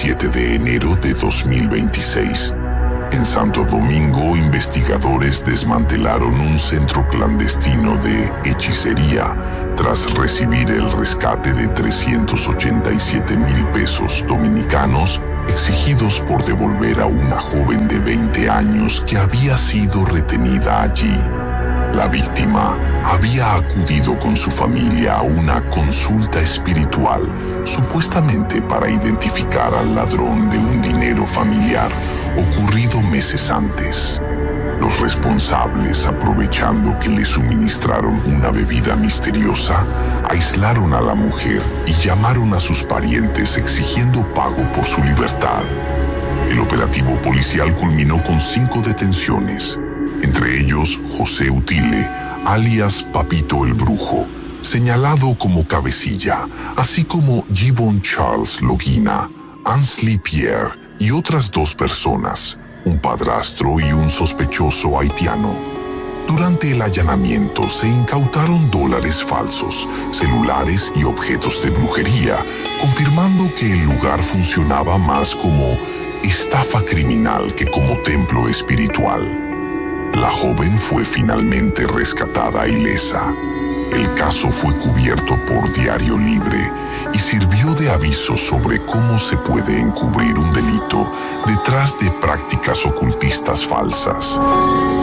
17 de enero de 2026. En Santo Domingo, investigadores desmantelaron un centro clandestino de hechicería tras recibir el rescate de 387,000 pesos dominicanos exigidos por devolver a una joven de 20 años que había sido retenida allí. La víctima había acudido con su familia a una consulta espiritual, supuestamente para identificar al ladrón de un dinero familiar ocurrido meses antes. Los responsables, aprovechando que le suministraron una bebida misteriosa, aislaron a la mujer y llamaron a sus parientes exigiendo pago por su libertad. El operativo policial culminó con 5 detenciones, entre ellos José Utile, alias Papito el Brujo, señalado como cabecilla, así como Gibbon Charles Loguina, Ansley Pierre y otras 2 personas, un padrastro y un sospechoso haitiano. Durante el allanamiento se incautaron dólares falsos, celulares y objetos de brujería, confirmando que el lugar funcionaba más como estafa criminal que como templo espiritual. La joven fue finalmente rescatada ilesa. El caso fue cubierto por Diario Libre y sirvió de aviso sobre cómo se puede encubrir un delito detrás de prácticas ocultistas falsas.